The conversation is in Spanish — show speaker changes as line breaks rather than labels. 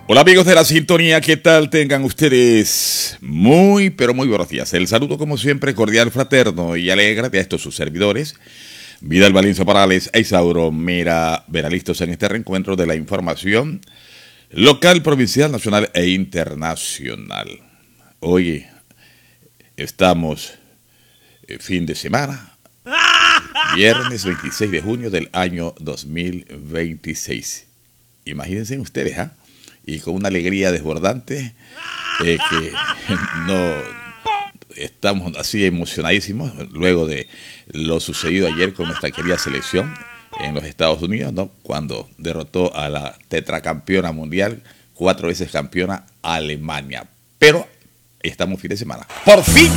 Hola amigos de la sintonía, ¿qué tal? Tengan ustedes muy, pero muy buenos días. El saludo como siempre cordial, fraterno y alegre de estos sus servidores, Vidal Valenzo Parales e Isauro Mera Vera, listos en este reencuentro de la información local, provincial, nacional e internacional. Hoy estamos fin de semana, viernes 26 de junio del año 2026. Imagínense ustedes, ¿ah? Y con una alegría desbordante que no estamos así emocionadísimos luego de lo sucedido ayer con nuestra querida selección en los Estados Unidos, ¿no? Cuando derrotó a la tetracampeona mundial, 4 veces campeona Alemania. Pero estamos fin de semana. ¡Por fin!